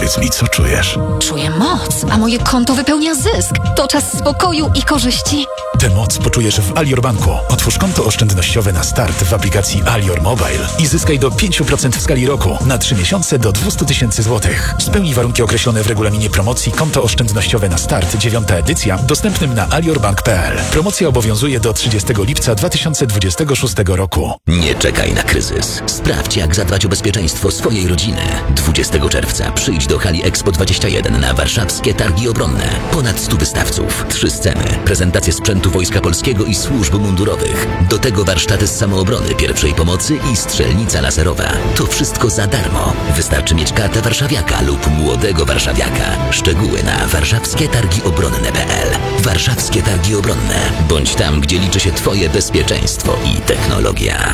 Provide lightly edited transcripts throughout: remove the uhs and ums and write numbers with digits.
Powiedz mi, co czujesz? Czuję moc, a moje konto wypełnia zysk. To czas spokoju i korzyści. Tę moc poczujesz w Alior Banku. Otwórz konto oszczędnościowe na start w aplikacji Alior Mobile i zyskaj do 5% w skali roku na 3 miesiące do 200 000 złotych. Spełnij warunki określone w regulaminie promocji Konto oszczędnościowe na start 9. edycja, dostępnym na aliorbank.pl. Promocja obowiązuje do 30 lipca 2026 roku. Nie czekaj na kryzys. Sprawdź, jak zadbać o bezpieczeństwo swojej rodziny. 20 czerwca przyjdź do hali Expo 21 na warszawskie targi obronne. Ponad 100 wystawców, 3 sceny, prezentacje sprzętu Wojska Polskiego i służb mundurowych. Do tego warsztaty z samoobrony, pierwszej pomocy i strzelnica laserowa. To wszystko za darmo. Wystarczy mieć kartę warszawiaka lub młodego warszawiaka. Szczegóły na warszawskietargiobronne.pl. Warszawskie Targi Obronne. Bądź tam, gdzie liczy się Twoje bezpieczeństwo i technologia.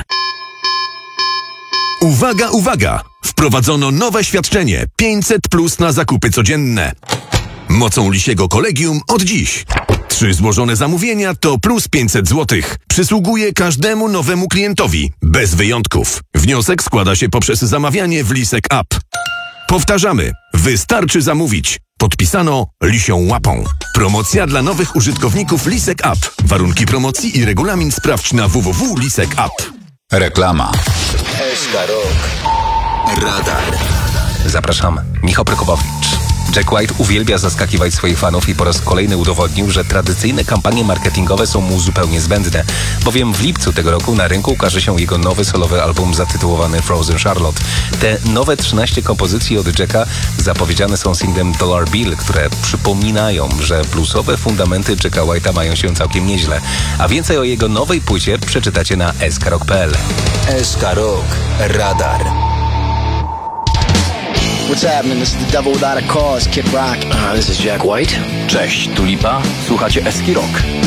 Uwaga, uwaga! Wprowadzono nowe świadczenie 500+ na zakupy codzienne. Mocą Lisiego Kolegium od dziś. 3 złożone zamówienia to plus 500 zł. Przysługuje każdemu nowemu klientowi, bez wyjątków. Wniosek składa się poprzez zamawianie w Lisek App. Powtarzamy, wystarczy zamówić. Podpisano Lisią Łapą. Promocja dla nowych użytkowników Lisek App. Warunki promocji i regulamin sprawdź na www.lisek.app. Reklama. SK Rock. Radar. Zapraszam, Michał Prokopowicz. Jack White uwielbia zaskakiwać swoich fanów i po raz kolejny udowodnił, że tradycyjne kampanie marketingowe są mu zupełnie zbędne, bowiem w lipcu tego roku na rynku ukaże się jego nowy solowy album zatytułowany Frozen Charlotte. Te nowe 13 kompozycji od Jacka zapowiedziane są singlem Dollar Bill, które przypominają, że bluesowe fundamenty Jacka White'a mają się całkiem nieźle. A więcej o jego nowej płycie przeczytacie na skrock.pl. SK Rock. Radar. What's happening? This is the devil without a cause, Kid Rock. This is Jack White. Cześć, tu Lipa. Słuchacie Eski Rock.